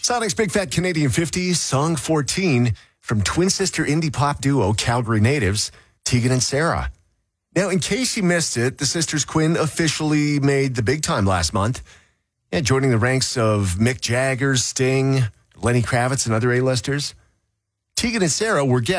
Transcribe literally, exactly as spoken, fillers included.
Sonic's Big Fat Canadian fifties, song fourteen from twin sister indie pop duo Calgary natives, Tegan and Sarah. Now, in case you missed it, the sisters Quinn officially made the big time last month, yeah, joining the ranks of Mick Jagger, Sting, Lenny Kravitz, and other A-listers. Tegan and Sarah were guests